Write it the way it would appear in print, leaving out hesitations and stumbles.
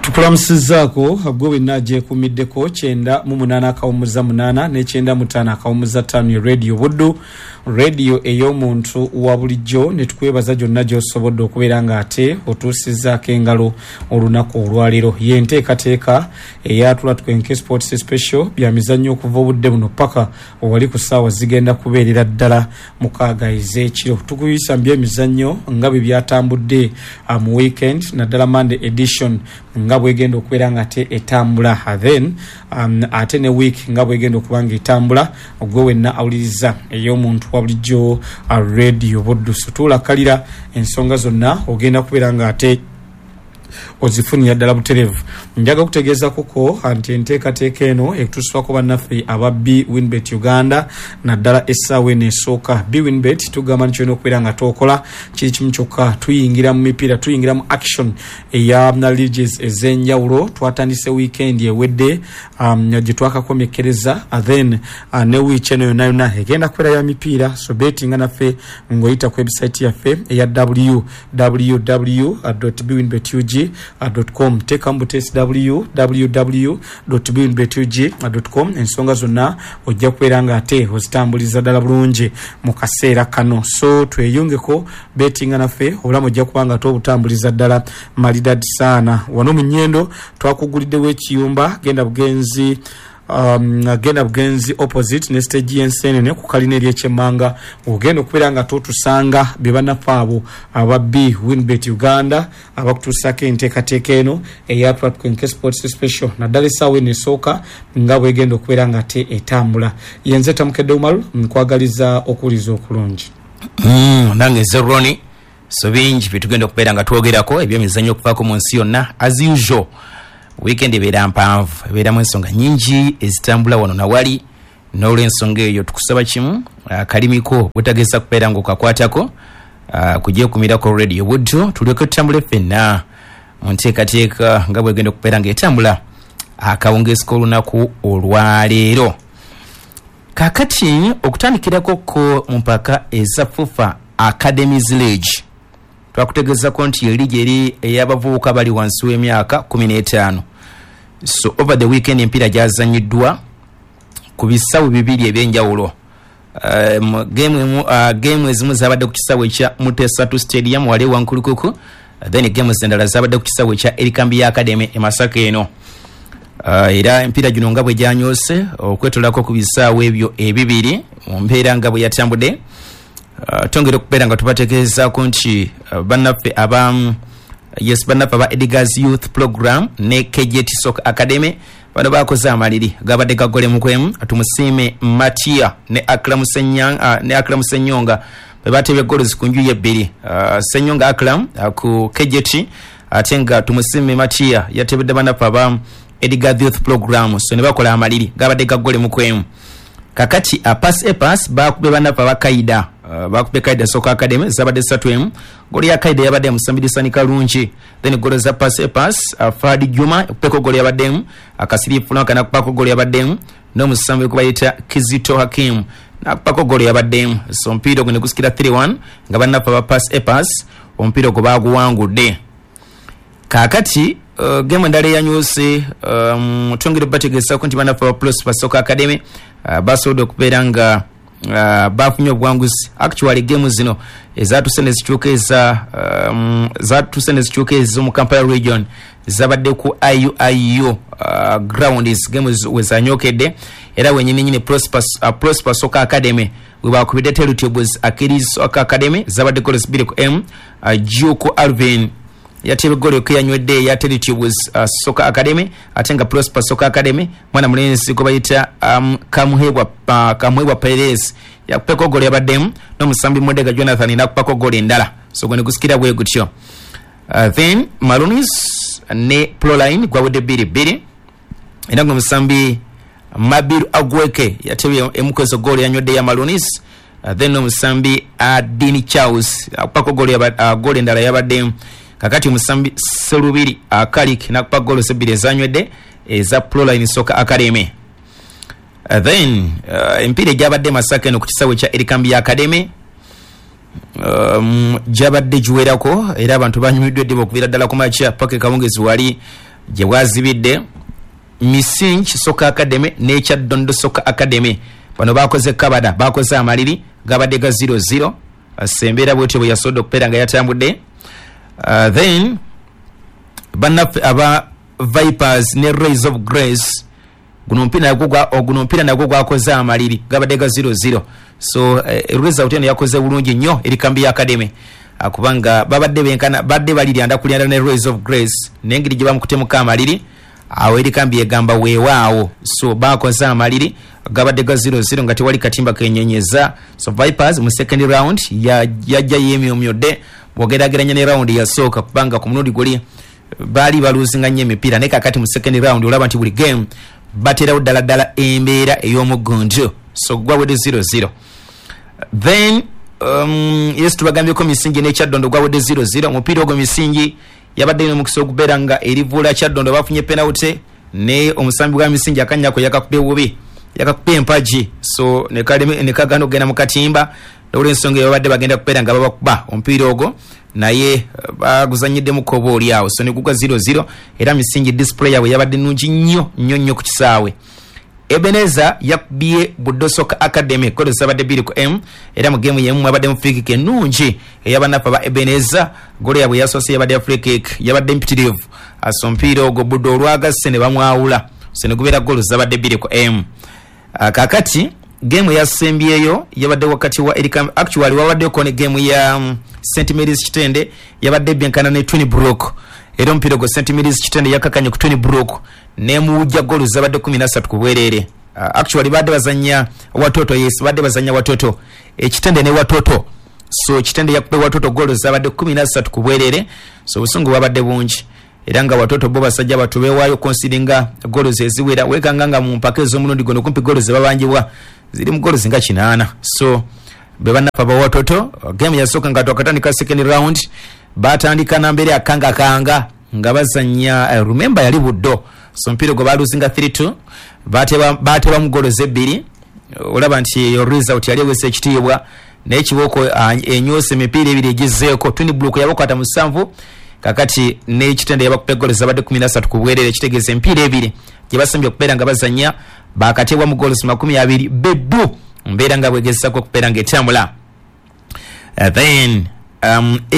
tukulamusizaako gwe naje kumiddeko 9:8 ne 9:5 radio Buddu radio ey'omuntu wa bulijjo ne tukwebaza gyonna gy'osobodde okubeera ng'ate otuusizaako engalo olunaku olwaleero yenteekateeka eyatula twenke sports special bya mizannyo okuva obudde buno paka owali ku ssaawa zigenda kubeerera ddala 6 ez'ekiro. Tukuyisa by'emizannyo nga bwe byatambudde mu weekend naddala Monday edition nga bwegenda okubeera ng'ate etambula then ate ne week nga bwegenda okuba ng'etambula ogwe wenna awuliriza ey'omuntu wa bulijjo radio Buddu. Tuulakalira ensonga zonna ogenda kubeera ng'ate ozifunira ddala buterevu. Njaga kutegeeza kuko anti enteekateeka eno ekutuswako bannaffe aba bwinbet Uganda naddala essaawa eno esooka. Bwinbet tugamba nti kyolina okubeera nga tookola kiri kimu kyokka, tuyingira mu mipiira, tuyingira mu action eya leagues ez'enjawulo. Twatandise weekend ewedde gye twakakomekkereza then ne week eno yonna egenda kubeera ya mipiira, so bettinga naffe ng'oyita ku website yaffe eya www.bwinbetug.com. Teka mbutesi www.bwinbetug.com. ensonga zonna ojja kubeera ng'ate ozitambuliza ddala bulungi mu kaseera kano, so tweyungeko bettinga naffe obulamu ojja kuba nga tobutambuliza ddala malidadi saana. Wano mu Nnyendo twakuguliddewo ekiyumba genda bugenzi opposite ne stage yensenene ku kalina ery'ekyemmanga. Ogenda okubeera nga totusanga be bannaffe abo aba Winbet Uganda abakutuusako enteekateeka eno eyatula twenke sports special naddala essaawa eno esooka nga bwegenda okubeera nga te etambula. Yenze Tamukedde Umaru nkwagaliza okuwuliza okulungi. Nange Zeroni so bingi bitugenda okubeera nga twogerako ebyemizannyo okuvaako mu nsi yonna as usual. Weekend ebeera mpanvu, ebeeramu ensonga nyingi ezitambula wano na wali, n'olw'ensonga eyo tukusaba kimu akalimiko butageza kubeera ng'okakwatako kujja okumirako radio Buddu tulyoke tutambule ffenna mu nteekateeka nga bwegenda okubeera ng'etambula akawungeezi k'olunaku olwaleero. Kaakati okutandikirako ko mu mpaka eza FUFA Academies League twakutegeezako nti erigi eri ey'abavubuka bali wansi w'emyaka 15. So over the weekend empiira gyazannyiddwa ku bisawo bibiri ebyenjawulo. Game ezimu zabadde ku kisawo ekya Mutesatu Stadium wali Wankulukuku, then games endala zabadde ku kisawo ekya Erikambi Academy e Masaka eno. Era empiira gino nga bwe gyanyose okwetolako ku bisawo ebyo ebibiri mu mbeera nga bwe yatambudde. Tongere okubeera nga tubategeezaako nti bannaffe aba Edgar's Youth Program ne KJT Soccer Academy bano bakoze amaliri gabadde gagole mu kwemu. Tumusiime Matia ne Akram Senyonga bwe batebye goals ku njuyi ebbiri. Senyonga Akram ku KJT ate nga Tumusiime Matia yatebedde bannaffe aba Edgar's Youth Program, so ne bakola amaliri gabadde gagole mu kwemu. Kakati pass bakube bannaffe aba Kaida bakube Kaida Soccer Academy zabadde 3 goli ya Kaida yabadde Musambidisani Kalungi, then goli za pass Fadi Juma peko goli yabadde akasiri fulaka na kupako goli yabadde no musambi kubayita Kizito Hakim na kupako goli yabadde. So mpiro gune kusikira 3-1 nga bannaffe aba pass ompiro go baguwangudde. Kakati game endala yanyuse tongere bategesa ko nti bannaffe aba Prosper Soccer Academy basobola okubeera nga bafunye obwanguzi. Actually game zino ezatusene zikyukeeza mu Kampala region zabadde ku IUIU grounds games wezanyokedde era wenyini Prosper Soccer Academy we bakubidde Telutibles Achilles Soccer Academy zabadde goals 2-M. Juko Alvin yatebe goli okuyanywedde ya Telutibles Soccer Academy ate nga Prosper Soccer Academy mwana mulenzi ko bayita Kamuhebwa Perez yakupeko goli yabaddemu n'omusambi Modega Jonathan nakupako goli endala, so gwe kusikira bwe gutyo. Then Maroons ne Proline gwawedde 2-2 era ngo musambi Mabiru Agweke yatebe emukozo goli yanywedde ya Maroons. Then omusambi Dini Charles akupako goli endala yabaddemu. Kakati omusambi Serubiri Akalik nakupa golo 2 ezanywedde eza Proline Soccer Academy. Then empire gyabadde Masaka eno ku kisawe kya Erikambi Academy gyabadde juwerako era abantu banyumiddwe dde okuviira ddala ku macha pake kawungezi wali gye bwazibidde Misingi Soccer Academy ne Kyaddondo Soccer Academy. Bano bakoze kabada, bakoze amaliri gabadde ga 0-0. Sembera bwetyo bwe yasodo okupera nga yatambudde. Then banaffe aba Vipers ne Rays of Grace guno mpira nagwo gwakoze amaliri gabadde ga 0-0. So result eno yakoze bulungi nnyo eri Kambi Academy akubanga babadde benkana badde baliri anda kulyanda ne Rays of Grace nengiri gye bamukutemuka amaliri awo eri Kambi egamba weewaawo. So bakoze amaliri gabadde ga 0-0 nga tewali katimba kenyenyeza. So Vipers mu second round yajja yemyomyodde bwogerageranya ne round yasooka kubanga ku mulundi guli bali baluzinga nnyo emipiira naye kakati mu second round olaba nti buli game baterawo ddala embeera ey'omugunju. So gwawedde 0-0. Then yes tubagambyeko Misingi ne Kyaddondo gwawedde 0-0. Omupiira ogwo Misingi yabadde n'omukisa okubeera nga erivuula Kyaddondo bafunye penalty ne omusambi gwa Misingi akanyako yakakube bubi yakakube empaji. So ne kagano genda mu katimba olw'ensonga babadde bagenda kubeera nga babakuba omupiira ogwo naye baguzanyidde mu kobo oli awo. So ne gugwa 0-0 era Misingi display yawe yabadde nnungi nnyo ku kisaawe. Ebeneza yakubye Buddo Soccer Academy kodo sabadde 2-M era mu game yemu abadde mu free kick ennungi eyabanafa ba Ebeneza gole yabwe yasose yabadde free kick yabadde mpitirivu asompira ogwo Buddo olwagasse ne bamwawula. So ne gubera golo zabadde 2-M. Kakati game ya sembyeyo yabadde wakati wa Erikam actually wabadde ko ne game ya St Mary's Kitende yabadde byenkana ne Twin Brook. Era mpira go St Mary's Kitende yakakanye ku Twin Brook ne muujja golo zabadde 13 ku bwerere. Actually badde bazanya watoto yes badde bazanya watoto Kitende ne watoto. So Kitende yakupe watoto golo zabadde 13 ku bwerere. So busungu babadde bungi era nga watoto bo basajja batubewayo consideringa golo zeziwera wekanganga mu mpaka ez'omulundi gono kumpi golo zebabanjibwa ziri mu golo zinga 8. So bebanapa ba watoto game yasoka nga twakatandika second round batandika nambere akanga nga bazanya remember yali Buddo. So mpira go baluzinga 3-2 bateba mu golo ze2 olaba nti yo result yali wese ekitibwa n'ekiboko enyose mipira ebiri egizeeko Twin Brook yabakwata mu 7 kakati ne Kitende yabakupe golo zabadde 13 ku bwerere kitegeze mpira ebiri gye basembye okubeera nga bazanya bakatebwa mu golo 20 bebu mbeera nga bwegezako okubeera nga etambula. Then